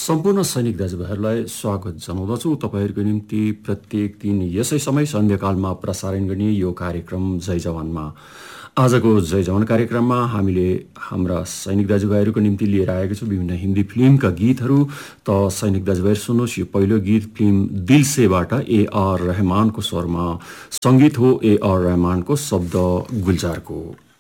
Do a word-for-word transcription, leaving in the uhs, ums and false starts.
सम्पूर्ण सैनिक दाजुभाइहरूलाई स्वागत जनाउँदछु। तपाईँहरूको निम्ति प्रत्येक दिन यसै समय सन्ध्याकालमा प्रसारण गर्ने यो कार्यक्रम जय जवानमा। आजको जय जवान कार्यक्रममा हामीले हाम्रा सैनिक दाजुभाइहरूको निम्ति लिएर आएका छौँ विभिन्न हिन्दी फिल्मका गीतहरू। त सैनिक दाजुभाइ सुन्नुहोस्, यो पहिलो गीत फिल्म दिल सेबाट ए आर रहमानको स्वरमा, सङ्गीत हो ए आर रहमानको, शब्द गुलजारको।